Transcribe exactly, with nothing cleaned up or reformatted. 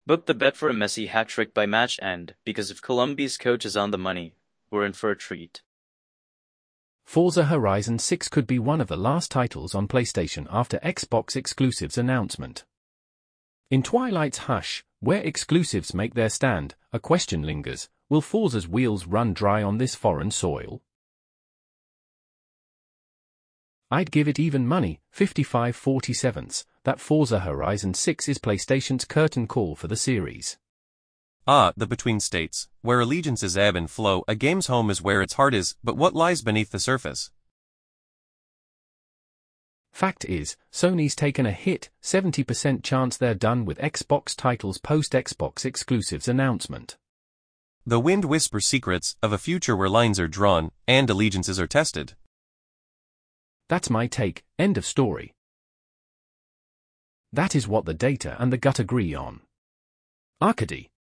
Book the bet for a Messi hat-trick by match end, because if Colombia's coach is on the money, we're in for a treat. Forza Horizon six could be one of the last titles on PlayStation after Xbox exclusives announcement. In Twilight's hush, where exclusives make their stand, a question lingers: will Forza's wheels run dry on this foreign soil? I'd give it even money, fifty-five forty-seven, that Forza Horizon six is PlayStation's curtain call for the series. Ah, the between states, where allegiances ebb and flow, a game's home is where its heart is, but what lies beneath the surface? Fact is, Sony's taken a hit, seventy percent chance they're done with Xbox titles post-Xbox exclusives announcement. The wind whispers secrets of a future where lines are drawn, and allegiances are tested. That's my take, end of story. That is what the data and the gut agree on. Arcady.